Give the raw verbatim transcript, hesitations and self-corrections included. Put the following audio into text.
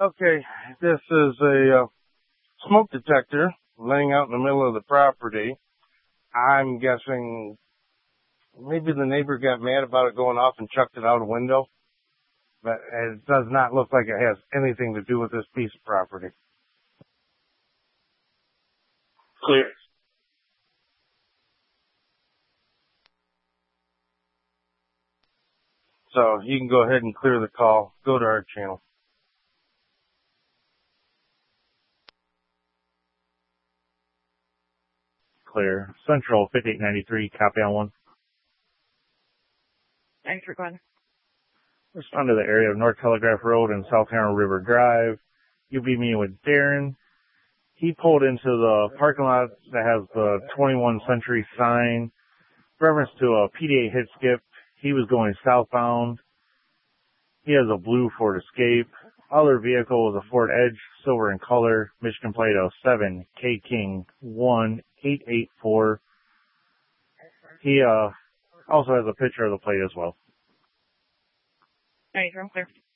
Okay, this is a uh, smoke detector laying out in the middle of the property. I'm guessing maybe the neighbor got mad about it going off and chucked it out a window, but it does not look like it has anything to do with this piece of property. Clear. So you can go ahead and clear the call. Go to our channel. Clear. Central fifty-eight ninety-three, copy on one. Thanks for calling. Respond to the area of North Telegraph Road and South Harrow River Drive. You'll be meeting with Darren. He pulled into the parking lot that has the twenty-one Century sign. Reference to a P D A hit skip. He was going southbound. He has a blue Ford Escape. Other vehicle was a Ford Edge, silver in color, Michigan plate oh seven K King one eight eight four. He uh also has a picture of the plate as well. All right, I'm clear.